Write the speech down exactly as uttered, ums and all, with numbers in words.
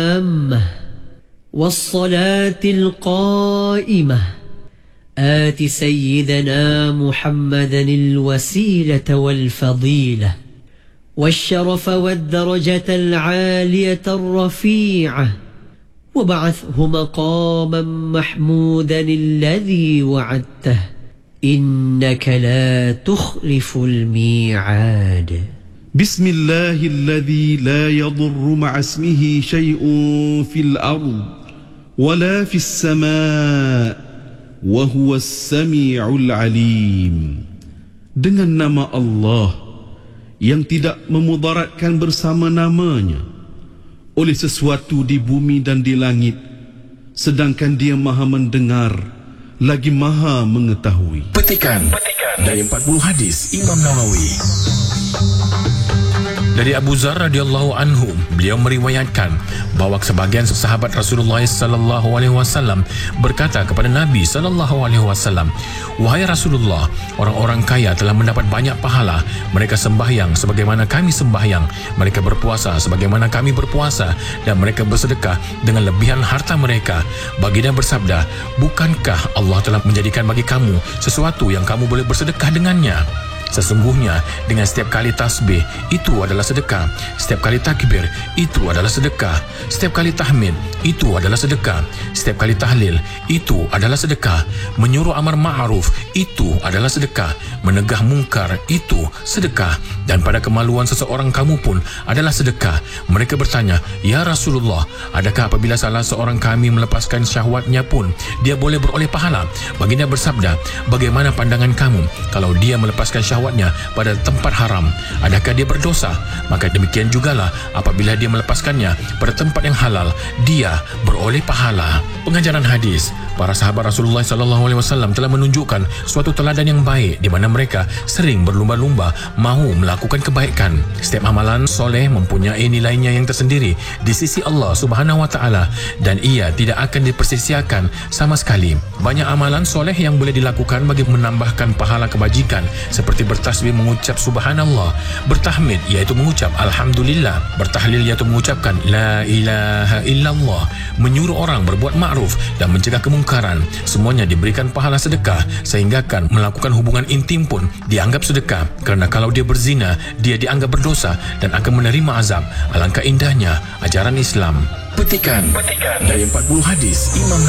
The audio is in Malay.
والصلاة القائمة آت سيدنا محمدا الوسيلة والفضيلة والشرف والدرجة العالية الرفيعة وابعثه مقاما محمودا الذي وعدته إنك لا تخلف الميعاد. بسم الله الذي لا يضر مع اسمه شيء في الأرض ولا في السماء وهو السميع العليم. Dengan nama Allah yang tidak memudaratkan bersama namanya oleh sesuatu di bumi dan di langit, sedangkan Dia Maha mendengar lagi Maha mengetahui. Petikan dari empat puluh hadis Imam Nawawi. Dari Abu Zar radhiyallahu anhu, beliau meriwayatkan bahawa sebahagian sahabat Rasulullah sallallahu alaihi wasallam berkata kepada Nabi sallallahu alaihi wasallam, "Wahai Rasulullah, orang-orang kaya telah mendapat banyak pahala. Mereka sembahyang sebagaimana kami sembahyang, mereka berpuasa sebagaimana kami berpuasa, dan mereka bersedekah dengan lebihan harta mereka." Baginda bersabda, "Bukankah Allah telah menjadikan bagi kamu sesuatu yang kamu boleh bersedekah dengannya? Sesungguhnya dengan setiap kali tasbih itu adalah sedekah, setiap kali takbir itu adalah sedekah, setiap kali tahmid itu adalah sedekah, setiap kali tahlil itu adalah sedekah, menyuruh amar ma'ruf itu adalah sedekah, menegah mungkar itu sedekah, dan pada kemaluan seseorang kamu pun adalah sedekah." Mereka bertanya, "Ya Rasulullah, adakah apabila salah seorang kami melepaskan syahwatnya pun dia boleh beroleh pahala?" Baginda bersabda, "Bagaimana pandangan kamu kalau dia melepaskan syahwatnya pada tempat haram? Adakah dia berdosa? Maka demikian jugalah apabila dia melepaskannya pada tempat yang halal, dia beroleh pahala." Pengajaran hadis, para sahabat Rasulullah sallallahu alaihi wasallam telah menunjukkan suatu teladan yang baik di mana mereka sering berlumba-lumba mahu melakukan kebaikan. Setiap amalan soleh mempunyai nilainya yang tersendiri di sisi Allah Subhanahu wa taala, dan ia tidak akan dipersia-siakan sama sekali. Banyak amalan soleh yang boleh dilakukan bagi menambahkan pahala kebajikan, seperti bertasbih mengucap subhanallah, bertahmid iaitu mengucap alhamdulillah, bertahlil iaitu mengucapkan la ilaha illallah, menyuruh orang berbuat ma'ruf dan mencegah kemungkaran. Semuanya diberikan pahala sedekah, sehinggakan melakukan hubungan intim pun dianggap sedekah, kerana kalau dia berzina dia dianggap berdosa dan akan menerima azab. Alangkah indahnya ajaran Islam. Petikan dari empat puluh hadis Imam Nawawi.